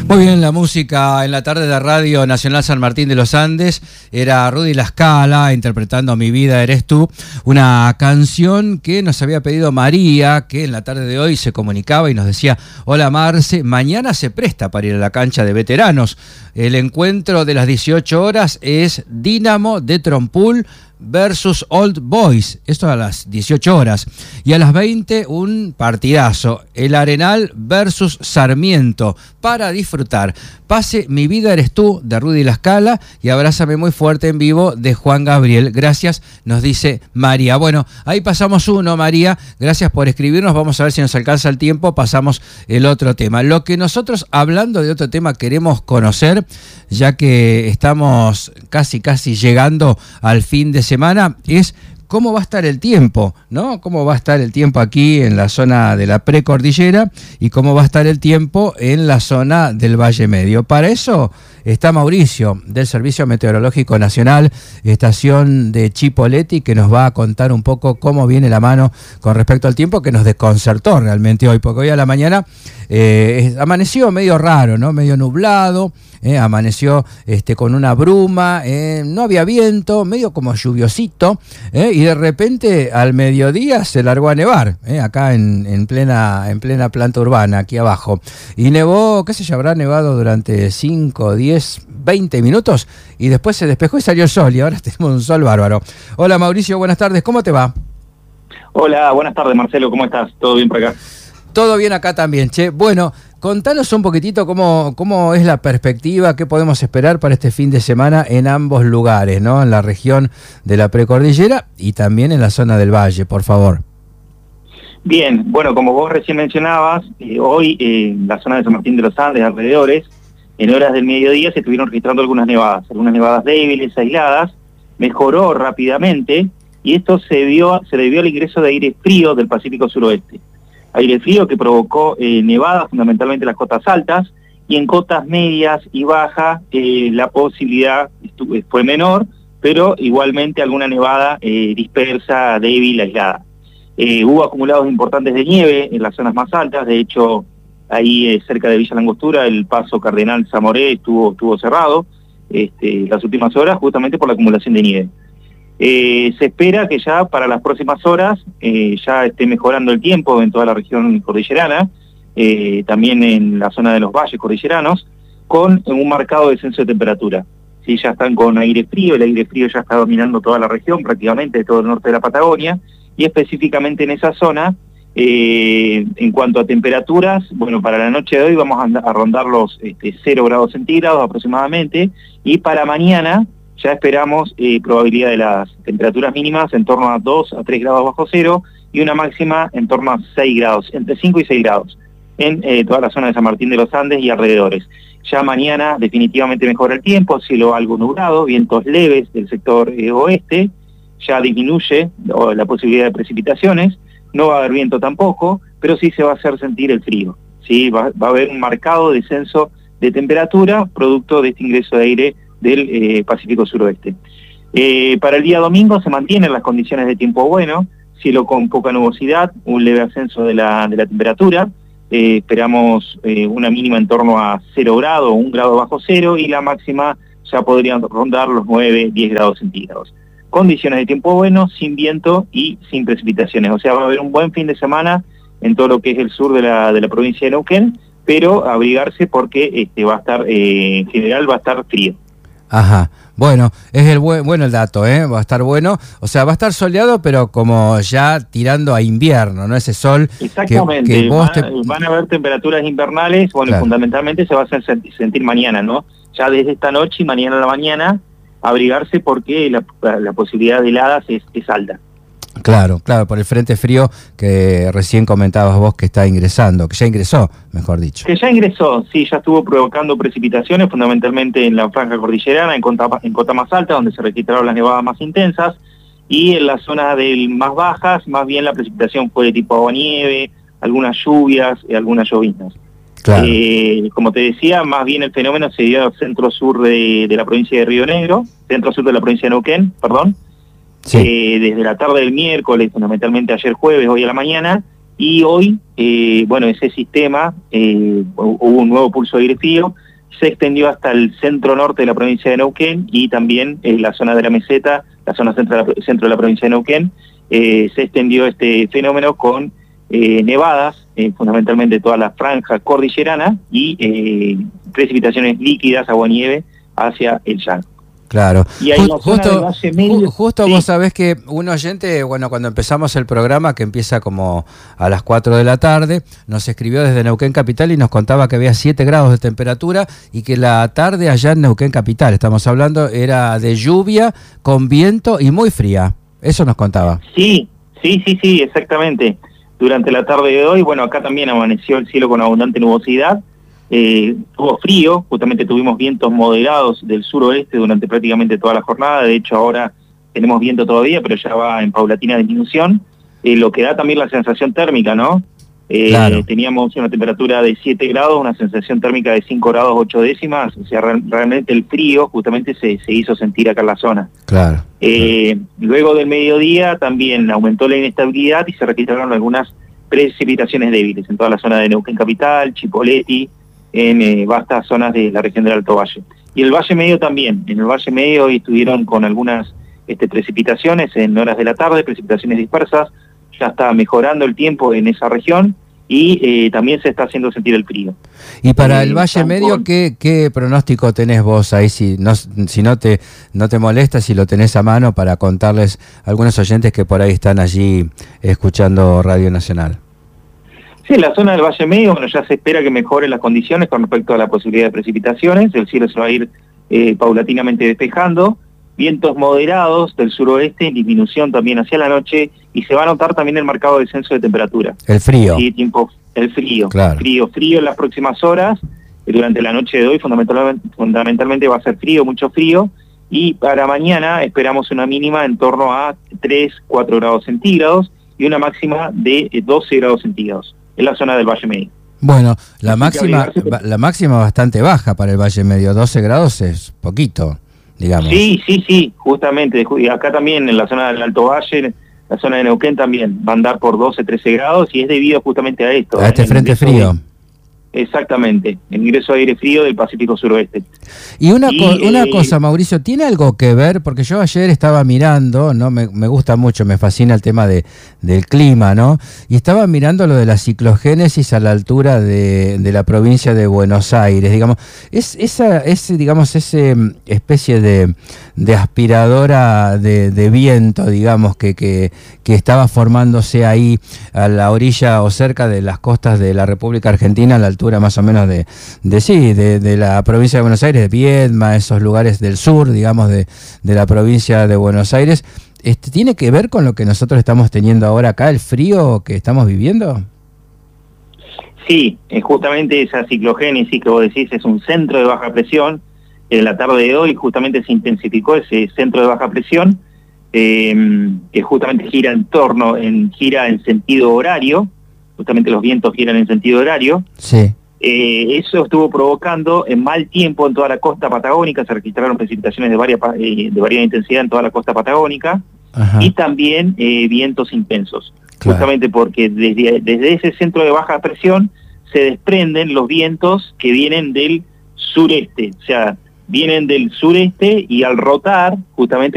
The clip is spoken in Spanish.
Muy bien, la música en la tarde de Radio Nacional San Martín de los Andes era Rudy La Scala interpretando Mi vida eres tú, una canción que nos había pedido María, que en la tarde de hoy se comunicaba y nos decía: hola Marce, mañana se presta para ir a la cancha de veteranos. El encuentro de las 18 horas es Dinamo de Trompul versus Old Boys, esto a las 18 horas, y a las 20 un partidazo, el Arenal versus Sarmiento, para disfrutar. Pase Mi vida eres tú, de Rudy La Scala, y Abrázame muy fuerte en vivo, de Juan Gabriel. Gracias, nos dice María. Bueno, ahí pasamos uno, María, gracias por escribirnos, vamos a ver si nos alcanza el tiempo, pasamos el otro tema. Lo que nosotros, hablando de otro tema, queremos conocer, ya que estamos casi llegando al fin de semana, es cómo va a estar el tiempo, ¿no? Cómo va a estar el tiempo aquí en la zona de la precordillera y cómo va a estar el tiempo en la zona del Valle Medio. Para eso está Mauricio, del Servicio Meteorológico Nacional, estación de Chipoleti, que nos va a contar un poco cómo viene la mano con respecto al tiempo, que nos desconcertó realmente hoy, porque hoy a la mañana amaneció medio raro, ¿no? Medio nublado. Amaneció con una bruma, no había viento, medio como lluviosito, y de repente al mediodía se largó a nevar, acá en plena planta urbana, aquí abajo. Y nevó, qué sé yo, habrá nevado durante 5, 10, 20 minutos, y después se despejó y salió el sol, y ahora tenemos un sol bárbaro. Hola Mauricio, buenas tardes, ¿cómo te va? Hola, buenas tardes Marcelo, ¿cómo estás? ¿Todo bien por acá? Todo bien acá también, che. Bueno, contanos un poquitito cómo es la perspectiva, qué podemos esperar para este fin de semana en ambos lugares, ¿no? En la región de la precordillera y también en la zona del valle, por favor. Bien, bueno, como vos recién mencionabas, hoy en la zona de San Martín de los Andes, alrededores, en horas del mediodía se estuvieron registrando algunas nevadas débiles, aisladas, mejoró rápidamente y esto se debió al ingreso de aire frío del Pacífico Suroeste. Aire frío que provocó nevadas fundamentalmente en las cotas altas, y en cotas medias y bajas la posibilidad fue menor, pero igualmente alguna nevada dispersa, débil, aislada. Hubo acumulados importantes de nieve en las zonas más altas, de hecho ahí cerca de Villa Langostura el paso Cardenal Zamoré estuvo cerrado las últimas horas justamente por la acumulación de nieve. Se espera que ya para las próximas horas ya esté mejorando el tiempo en toda la región cordillerana, también en la zona de los valles cordilleranos, con un marcado descenso de temperatura. Sí, ya están con aire frío, el aire frío ya está dominando toda la región, prácticamente todo el norte de la Patagonia, y específicamente en esa zona, en cuanto a temperaturas, bueno, para la noche de hoy vamos a rondar los 0 grados centígrados aproximadamente, y para mañana ya esperamos probabilidad de las temperaturas mínimas en torno a 2 a 3 grados bajo cero y una máxima en torno a 6 grados, entre 5 y 6 grados, en toda la zona de San Martín de los Andes y alrededores. Ya mañana definitivamente mejora el tiempo, cielo algo nublado, vientos leves del sector oeste, ya disminuye la posibilidad de precipitaciones, no va a haber viento tampoco, pero sí se va a hacer sentir el frío, ¿sí? Va a haber un marcado descenso de temperatura producto de este ingreso de aire del Pacífico Suroeste. Para el día domingo se mantienen las condiciones de tiempo bueno, cielo con poca nubosidad, un leve ascenso de la temperatura, esperamos una mínima en torno a 0 grados, 1 grado bajo cero, y la máxima ya podrían rondar los 9, 10 grados centígrados. Condiciones de tiempo bueno, sin viento y sin precipitaciones, o sea, va a haber un buen fin de semana en todo lo que es el sur de la provincia de Neuquén, pero abrigarse porque va a estar, en general va a estar frío. Ajá, bueno, es bueno el dato, va a estar bueno, o sea, va a estar soleado, pero como ya tirando a invierno, ¿no? Ese sol. Exactamente, que van a haber temperaturas invernales, bueno, claro. Fundamentalmente se va a hacer sentir mañana, ¿no? Ya desde esta noche y mañana a la mañana, abrigarse porque la posibilidad de heladas es alta. Claro, por el frente frío que recién comentabas vos que está ingresando, que ya ingresó, mejor dicho. Que ya ingresó, sí, ya estuvo provocando precipitaciones, fundamentalmente en la franja cordillerana, en cota más alta, donde se registraron las nevadas más intensas, y en las zonas más bajas, más bien la precipitación fue de tipo aguanieve, algunas lluvias, algunas lloviznas. Claro. Como te decía, más bien el fenómeno se dio centro-sur de la provincia de Río Negro, centro-sur de la provincia de Neuquén, perdón. Sí. Desde la tarde del miércoles, fundamentalmente ayer jueves, hoy a la mañana, y hoy, bueno, ese sistema, hubo un nuevo pulso de aire frío, se extendió hasta el centro norte de la provincia de Neuquén y también en la zona de la meseta, la zona centro de la provincia de Neuquén, se extendió este fenómeno con nevadas, fundamentalmente toda la franja cordillerana y precipitaciones líquidas, agua-nieve, hacia el llano. Claro. Y ahí justo sí. Vos sabés que un oyente, bueno, cuando empezamos el programa, que empieza como a las 4 de la tarde, nos escribió desde Neuquén Capital y nos contaba que había 7 grados de temperatura y que la tarde allá en Neuquén Capital, estamos hablando, era de lluvia, con viento y muy fría. Eso nos contaba. Sí, exactamente. Durante la tarde de hoy, bueno, acá también amaneció el cielo con abundante nubosidad. Tuvo frío, justamente tuvimos vientos moderados del suroeste durante prácticamente toda la jornada. De hecho, ahora tenemos viento todavía, pero ya va en paulatina disminución, lo que da también la sensación térmica, ¿no? Claro. Teníamos una temperatura de 7 grados, una sensación térmica de 5 grados 8 décimas, o sea, realmente el frío justamente se hizo sentir acá en la zona. Claro. Luego del mediodía también aumentó la inestabilidad y se registraron algunas precipitaciones débiles en toda la zona de Neuquén Capital, Chipoleti, en vastas zonas de la región del Alto Valle. Y el Valle Medio también. En el Valle Medio hoy estuvieron con algunas precipitaciones en horas de la tarde, precipitaciones dispersas. Ya está mejorando el tiempo en esa región y también se está haciendo sentir el frío. Y para el Valle Medio, ¿qué pronóstico tenés vos ahí? Si no te molesta, si lo tenés a mano para contarles a algunos oyentes que por ahí están allí escuchando Radio Nacional. Sí, en la zona del Valle Medio, bueno, ya se espera que mejoren las condiciones con respecto a la posibilidad de precipitaciones. El cielo se va a ir paulatinamente despejando. Vientos moderados del suroeste, en disminución también hacia la noche, y se va a notar también el marcado descenso de temperatura. El frío. Sí, el frío. Claro. Frío en las próximas horas. Durante la noche de hoy fundamentalmente va a ser frío, mucho frío. Y para mañana esperamos una mínima en torno a 3-4 grados centígrados y una máxima de 12 grados centígrados en la zona del Valle Medio. Bueno, la máxima bastante baja para el Valle Medio, 12 grados es poquito, digamos. Sí, justamente. Acá también en la zona del Alto Valle, la zona de Neuquén también va a andar por 12-13 grados y es debido justamente a esto. A este frente frío. Exactamente, el ingreso de aire frío del Pacífico Suroeste. Y una cosa, Mauricio, ¿tiene algo que ver? Porque yo ayer estaba mirando, ¿no? Me gusta mucho, me fascina el tema del clima, ¿no? Y estaba mirando lo de la ciclogénesis a la altura de la provincia de Buenos Aires, digamos. Esa especie de aspiradora de viento, digamos, que estaba formándose ahí a la orilla o cerca de las costas de la República Argentina, a la altura más o menos de la provincia de Buenos Aires, de Viedma, esos lugares del sur, digamos, de la provincia de Buenos Aires. ¿Tiene que ver con lo que nosotros estamos teniendo ahora acá, el frío que estamos viviendo? Sí, justamente esa ciclogénesis que vos decís es un centro de baja presión. En la tarde de hoy justamente se intensificó ese centro de baja presión, que justamente gira en sentido horario. Justamente los vientos giran en sentido horario. Sí. Eso estuvo provocando mal tiempo en toda la costa patagónica. Se registraron precipitaciones de variada intensidad en toda la costa patagónica. Ajá. Y también vientos intensos. Claro. Justamente porque desde ese centro de baja presión se desprenden los vientos que vienen del sureste. O sea, vienen del sureste y al rotar justamente